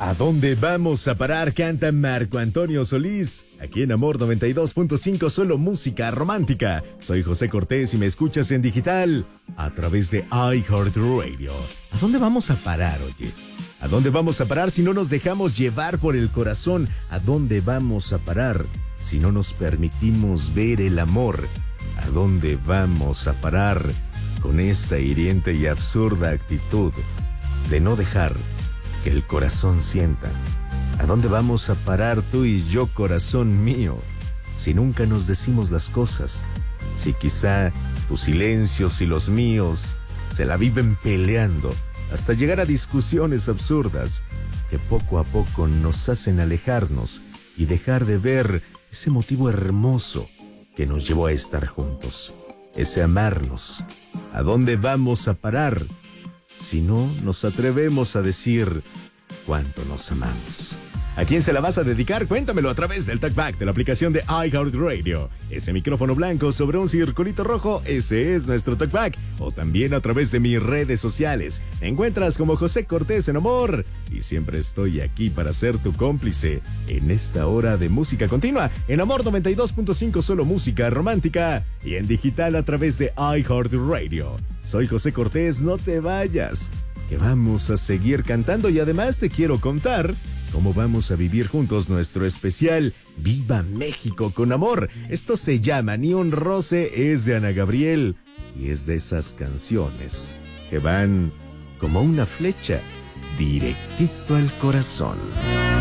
¿A dónde vamos a parar? Canta Marco Antonio Solís. Aquí en Amor 92.5, solo música romántica. Soy José Cortés y me escuchas en digital a través de iHeartRadio. ¿A dónde vamos a parar, oye? ¿A dónde vamos a parar si no nos dejamos llevar por el corazón? ¿A dónde vamos a parar si no nos permitimos ver el amor? ¿A dónde vamos a parar con esta hiriente y absurda actitud de no dejar que el corazón sienta? ¿A dónde vamos a parar tú y yo, corazón mío, si nunca nos decimos las cosas? Si quizá tus silencios y los míos se la viven peleando hasta llegar a discusiones absurdas que poco a poco nos hacen alejarnos y dejar de ver ese motivo hermoso que nos llevó a estar juntos, ese amarnos. ¿A dónde vamos a parar si no nos atrevemos a decir cuánto nos amamos? ¿A quién se la vas a dedicar? Cuéntamelo a través del talkback de la aplicación de iHeartRadio. Ese micrófono blanco sobre un circulito rojo, ese es nuestro talkback. O también a través de mis redes sociales. Me encuentras como José Cortés en Amor. Y siempre estoy aquí para ser tu cómplice en esta hora de música continua. En Amor 92.5, solo música romántica. Y en digital a través de iHeartRadio. Soy José Cortés, no te vayas, que vamos a seguir cantando. Y además te quiero contar cómo vamos a vivir juntos nuestro especial Viva México con Amor. Esto se llama Ni un roce, es de Ana Gabriel y es de esas canciones que van como una flecha directito al corazón.